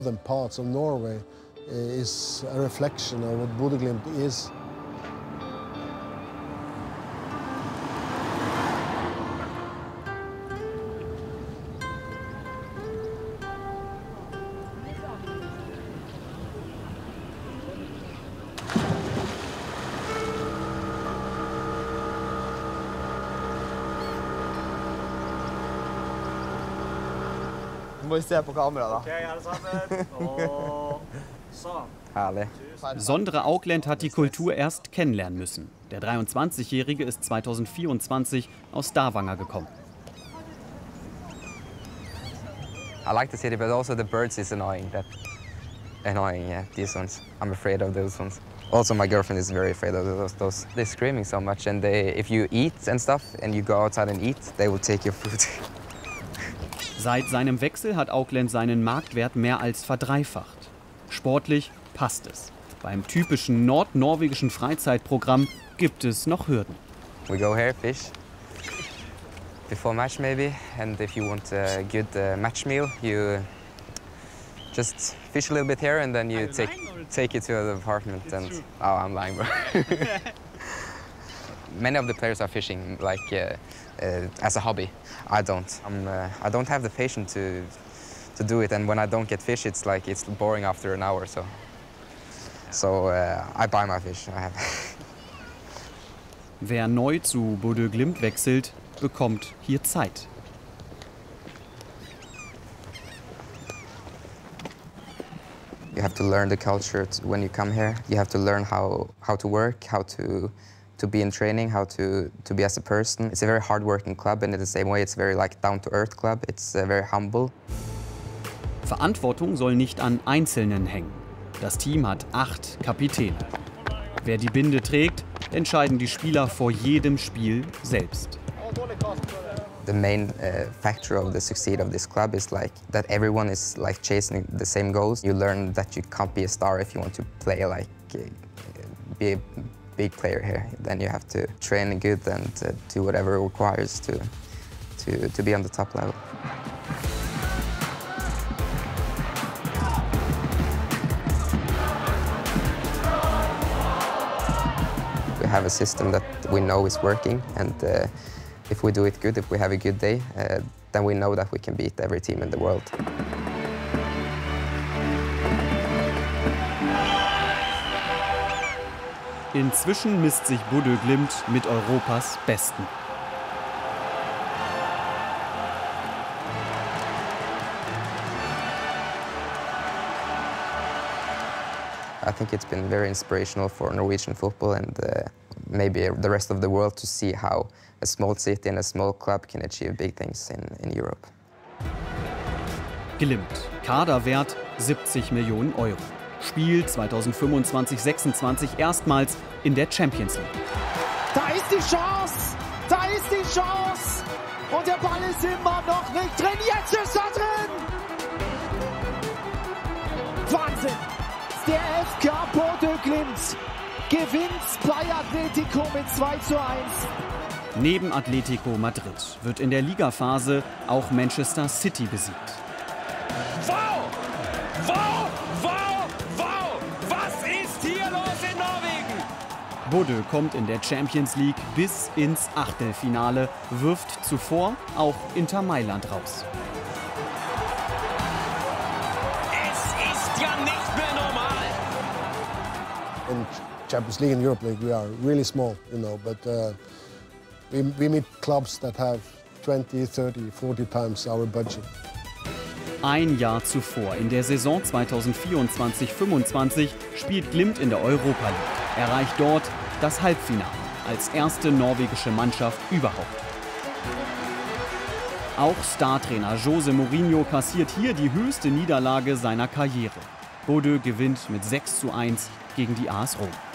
Northern parts of Norway is a reflection of what Bodø Glimt is. Du musst se på kamera, da. Okay, alle sammen. Og sånn. Herlig. Sondre Auklend hat die Kultur erst kennenlernen müssen. Der 23-Jährige ist 2024 aus Stavanger gekommen. I like the city, but also the birds is annoying. Yeah, these ones. I'm afraid of those ones. Also, my girlfriend is very afraid of those. They're screaming so much, and if you eat and stuff, and you go outside and eat, they will take your food. Seit seinem Wechsel hat Auklend seinen Marktwert mehr als verdreifacht. Sportlich passt es. Beim typischen nordnorwegischen Freizeitprogramm gibt es noch Hürden. We go here, fish. Before match maybe, and if you want a good match meal, you just fish a little bit here, and then you take it to the apartment. And oh, I'm lying, bro. Many of the players are fishing like as a hobby. I don't. I don't have the patience to do it, and when I don't get fish, it's boring after an hour. So I buy my fish. Wer neu zu Bodø Glimt wechselt, bekommt hier Zeit. You have to learn the culture when you come here. You have to learn how to work, how to be in training, how to be as a person. It's a very hard-working club, and in the same way, it's a very down-to-earth club. It's very humble. Verantwortung soll nicht an Einzelnen hängen. Das Team hat 8 Kapitäne. Wer die Binde trägt, entscheiden die Spieler vor jedem Spiel selbst. The main factor of the succeed of this club is that everyone is chasing the same goals. You learn that you can't be a star if you want to play be a big player here. Then you have to train good and do whatever it requires to be on the top level. We have a system that we know is working, and if we do it good, if we have a good day, then we know that we can beat every team in the world. Inzwischen misst sich Bodø Glimt mit Europas Besten. I think it's been very inspirational for Norwegian football and maybe the rest of the world to see how a small city and a small club can achieve big things in Europe. Glimt, Kaderwert 70 Millionen Euro. Spiel 2025/26 erstmals in der Champions League. Da ist die Chance! Da ist die Chance! Und der Ball ist immer noch nicht drin. Jetzt ist er drin! Wahnsinn! Der FK Bodø Glimt gewinnt bei Atletico mit 2:1. Neben Atletico Madrid wird in der Ligaphase auch Manchester City besiegt. Wow! Wow! Wow! Wow! Was ist hier los in Norwegen? Bodø kommt in der Champions League bis ins Achtelfinale, wirft zuvor auch Inter Mailand raus. Es ist ja nicht mehr normal. In Champions League and Europe League, we are really small, but we meet clubs that have 20, 30, 40 times our budget. Ein Jahr zuvor, in der Saison 2024/25, spielt Glimt in der Europa League, erreicht dort das Halbfinale als erste norwegische Mannschaft überhaupt. Auch Startrainer Jose Mourinho kassiert hier die höchste Niederlage seiner Karriere. Bodø gewinnt mit 6:1 gegen die AS Rom.